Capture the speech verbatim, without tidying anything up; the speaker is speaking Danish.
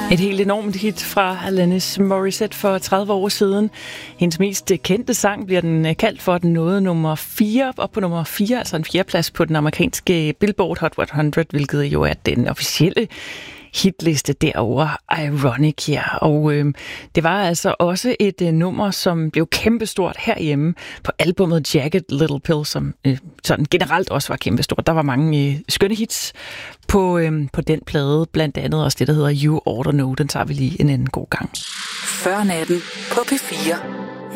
Et helt enormt hit fra Alanis Morissette for tredive år siden. Hendes mest kendte sang bliver den kaldt for, den nåede nummer fire, op på nummer fire, altså en fjerdeplads på den amerikanske Billboard Hot hundrede, hvilket jo er den officielle hitliste derovre, Ironic, ja. Og øh, det var altså også et øh, nummer, som blev kæmpestort herhjemme på albumet Jagged Little Pill, som øh, sådan generelt også var kæmpestort. Der var mange øh, skønne hits på, øh, på den plade, blandt andet også det, der hedder You Oughta Know. Den tager vi lige en anden god gang. Før natten på P fire.